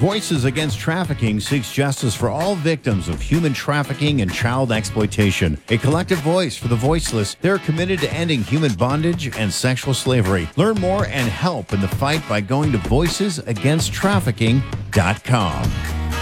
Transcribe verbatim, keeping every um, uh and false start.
Voices Against Trafficking seeks justice for all victims of human trafficking and child exploitation. A collective voice for the voiceless, they're committed to ending human bondage and sexual slavery. Learn more and help in the fight by going to voices against trafficking dot com.